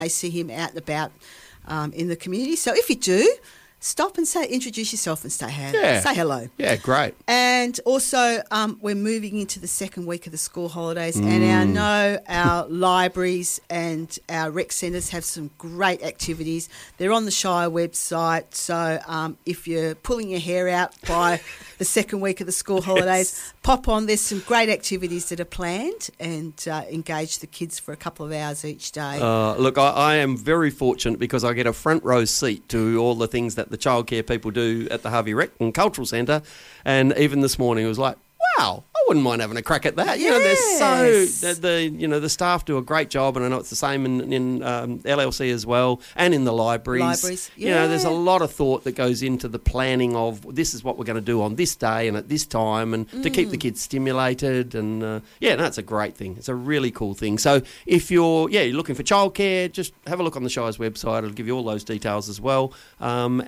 I see him out and about in the community. So if you do, stop and introduce yourself and say hello. Yeah, great. And also, we're moving into the second week of the school holidays, and I know our libraries and our rec centres have some great activities. They're on the Shire website, so if you're pulling your hair out by the second week of the school holidays, pop on. There's some great activities that are planned, and engage the kids for a couple of hours each day. Look, I am very fortunate because I get a front row seat to all the things that the childcare people do at the Harvey Rec and Cultural Centre, and even this morning it was like, wow, I wouldn't mind having a crack at that. Yes. The staff do a great job, and I know it's the same in LLC as well, and in the libraries. There's a lot of thought that goes into the planning of this is what we're going to do on this day and at this time, and to keep the kids stimulated, and it's a great thing. It's a really cool thing. So if you're looking for childcare, just have a look on the Shire's website. It'll give you all those details as well. None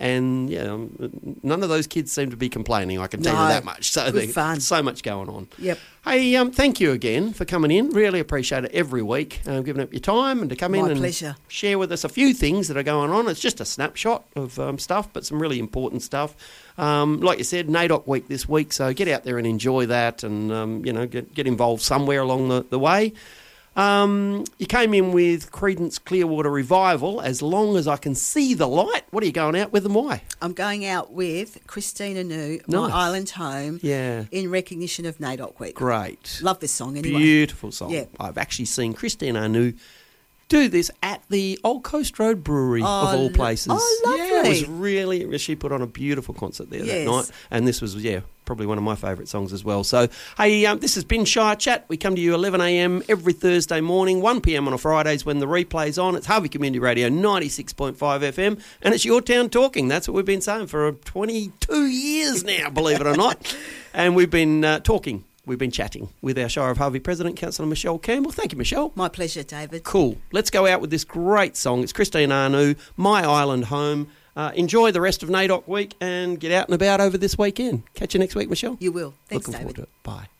of those kids seem to be complaining. I can tell you that much. So good fun. So much going on. Yep. Hey, thank you again for coming in. Really appreciate it every week, giving up your time and to come in and share with us a few things that are going on. It's just a snapshot of stuff, but some really important stuff. Like you said, NAIDOC week this week, so get out there and enjoy that, and get involved somewhere along the way. You came in with Creedence Clearwater Revival, As Long As I Can See the Light. What are you going out with and why? I'm going out with Christine Anu, My Island Home, in recognition of NAIDOC Week. Great. Love this song anyway. Beautiful song. Yeah. I've actually seen Christine Anu do this at the Old Coast Road Brewery, of all places. Oh, lovely. Yeah, it was really, she put on a beautiful concert there that night, and this was, probably one of my favourite songs as well. So, hey, this has been Shire Chat. We come to you 11 a.m. every Thursday morning, 1 p.m. on a Fridays when the replay's on. It's Harvey Community Radio 96.5 FM, and it's Your Town Talking. That's what we've been saying for 22 years now, believe it or not. And we've been talking. We've been chatting with our Shire of Harvey President, Councillor Michelle Campbell. Thank you, Michelle. My pleasure, David. Cool. Let's go out with this great song. It's Christine Anu, My Island Home. Enjoy the rest of NAIDOC week and get out and about over this weekend. Catch you next week, Michelle. You will. Thanks, Looking David. forward to it. Bye.